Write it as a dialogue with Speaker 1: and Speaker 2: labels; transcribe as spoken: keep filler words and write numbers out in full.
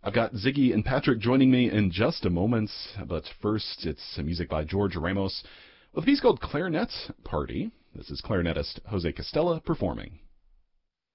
Speaker 1: I've got Ziggy and Patrick joining me in just a moment, but first it's music by George Ramos with a piece called Clarinet Party. This is clarinetist Jose Costella performing.